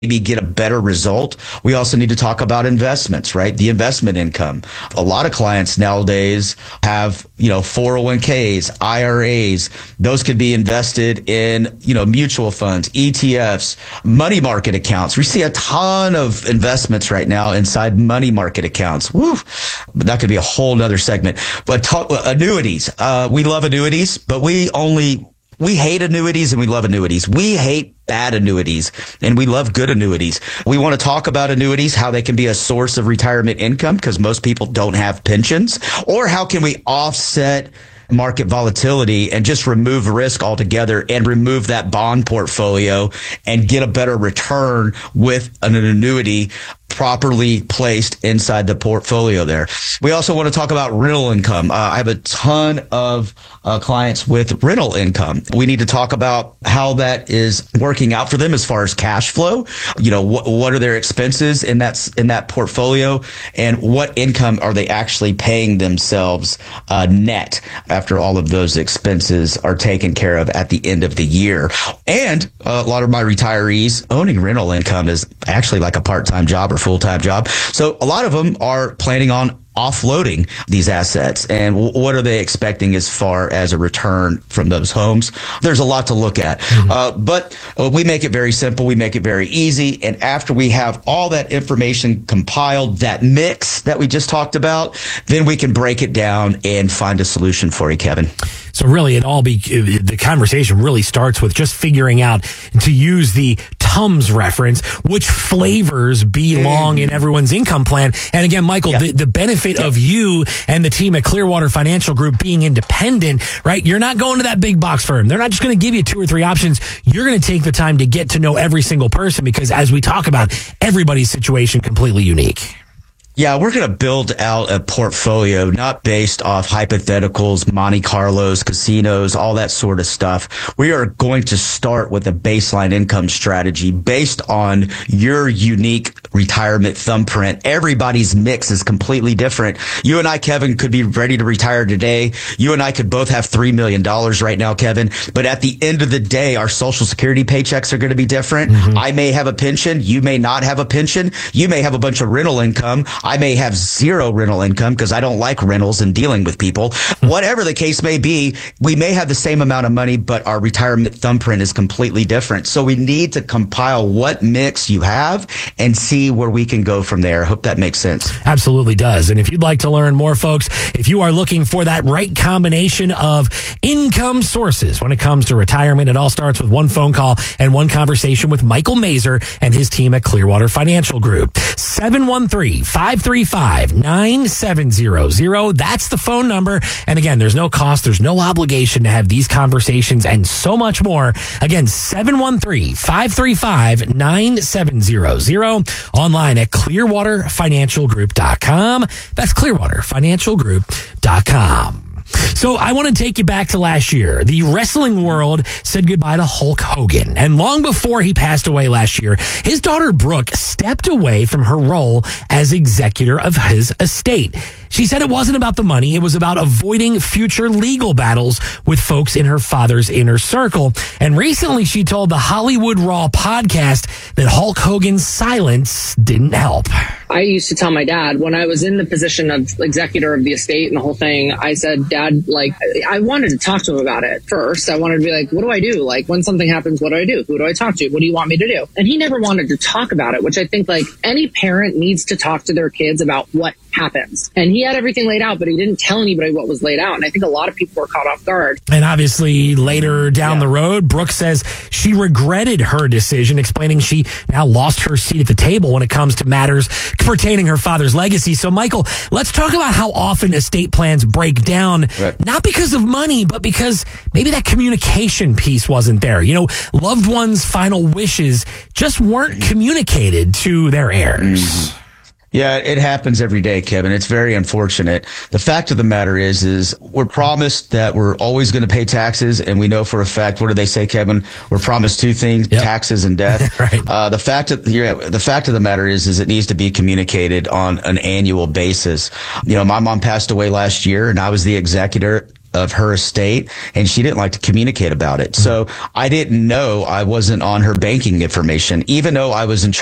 maybe get a better result, we also need to talk about investments, right? The investment income. A lot of clients nowadays have, 401ks, IRAs. Those could be invested in, mutual funds, ETFs, money market accounts. We see a ton of investments right now inside money market accounts. Woo! But that could be a whole nother segment. But annuities. We love annuities, but we hate annuities and we love annuities. We hate bad annuities and we love good annuities. We want to talk about annuities, how they can be a source of retirement income because most people don't have pensions, or how can we offset market volatility and just remove risk altogether and remove that bond portfolio and get a better return with an annuity properly placed inside the portfolio there. We also want to talk about rental income. I have a ton of clients with rental income. We need to talk about how that is working out for them as far as cash flow. What are their expenses in that portfolio, and what income are they actually paying themselves net after all of those expenses are taken care of at the end of the year. And a lot of my retirees, owning rental income is actually like a part-time job or full-time job. So a lot of them are planning on offloading these assets, and what are they expecting as far as a return from those homes? There's a lot to look at, but we make it very simple. We make it very easy. And after we have all that information compiled, that mix that we just talked about, then we can break it down and find a solution for you, Kevin. So really, the conversation really starts with just figuring out, to use the Tums reference, which flavors belong in everyone's income plan. And again, Michael, the benefit of you and the team at Clearwater Financial Group being independent, right? You're not going to that big box firm. They're not just going to give you 2 or 3 options. You're going to take the time to get to know every single person, because as we talk about, everybody's situation completely unique. Yeah, we're going to build out a portfolio not based off hypotheticals, Monte Carlos, casinos, all that sort of stuff. We are going to start with a baseline income strategy based on your unique retirement thumbprint. Everybody's mix is completely different. You and I, Kevin, could be ready to retire today. You and I could both have $3 million right now, Kevin. But at the end of the day, our Social Security paychecks are going to be different. I may have a pension. You may not have a pension. You may have a bunch of rental income. I may have zero rental income because I don't like rentals and dealing with people. Whatever the case may be, we may have the same amount of money, but our retirement thumbprint is completely different. So we need to compile what mix you have and see where we can go from there. I hope that makes sense. Absolutely does. And if you'd like to learn more, folks, if you are looking for that right combination of income sources when it comes to retirement, it all starts with one phone call and one conversation with Michael Mazer and his team at Clearwater Financial Group. 713-535-9700. That's the phone number. And again, there's no cost, there's no obligation to have these conversations and so much more. Again, 713-535-9700. Online at clearwaterfinancialgroup.com. That's clearwaterfinancialgroup.com. So I want to take you back to last year. The wrestling world said goodbye to Hulk Hogan. And long before he passed away last year, his daughter Brooke stepped away from her role as executor of his estate. She said it wasn't about the money. It was about avoiding future legal battles with folks in her father's inner circle. And recently she told the Hollywood Raw podcast that Hulk Hogan's silence didn't help. I used to tell my dad when I was in the position of executor of the estate and the whole thing, I said, Dad, I wanted to talk to him about it first. I wanted to be like, what do I do? Like, when something happens, what do I do? Who do I talk to? What do you want me to do? And he never wanted to talk about it, which I think any parent needs to talk to their kids about what happens. And he had everything laid out, but he didn't tell anybody what was laid out. And I think a lot of people were caught off guard. And obviously later down the road, Brooke says she regretted her decision, explaining she now lost her seat at the table when it comes to matters pertaining her father's legacy. So Michael, let's talk about how often estate plans break down, not because of money, but because maybe that communication piece wasn't there. Loved ones' final wishes just weren't communicated to their heirs. Yeah, it happens every day, Kevin. It's very unfortunate. The fact of the matter is we're promised that we're always going to pay taxes, and we know for a fact, what do they say, Kevin? We're promised 2 things, taxes and death. Right. The fact of the matter is it needs to be communicated on an annual basis. My mom passed away last year, and I was the executor of her estate, and she didn't like to communicate about it. So I didn't know I wasn't on her banking information, even though I was in charge